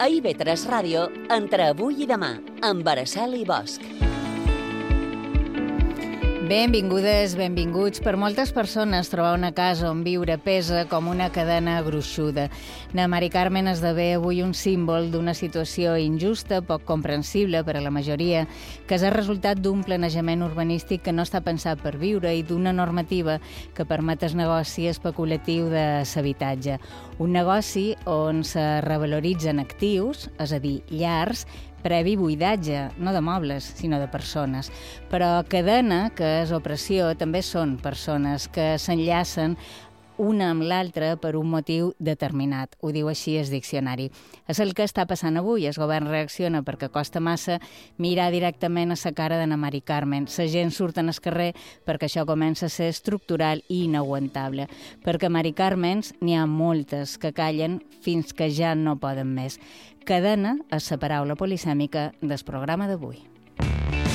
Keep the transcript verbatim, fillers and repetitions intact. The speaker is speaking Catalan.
A I V tres Ràdio, entre avui i demà, amb Araceli Bosch. Benvingudes, benvinguts. Per moltes persones, trobar una casa on viure pesa com una cadena gruixuda. Na Mari Carmen esdevé avui un símbol d'una situació injusta, poc comprensible per a la majoria, que és el resultat d'un planejament urbanístic que no està pensat per viure i d'una normativa que permet el negoci especulatiu de l'habitatge. Un negoci on se revaloritzen actius, és a dir, llars, previ buidatge, no de mobles, sinó de persones. Però cadena, que és opressió, també són persones que s'enllacen una amb l'altra per un motiu determinat. Ho diu així el diccionari. És el que està passant avui. El govern reacciona perquè costa massa mirar directament a la cara de na Mari Carmen. La gent surt en el carrer perquè això comença a ser estructural i inaguantable. Perquè Mari Carmens n'hi ha moltes que callen fins que ja no poden més. Cadena és la paraula polisèmica del programa d'avui.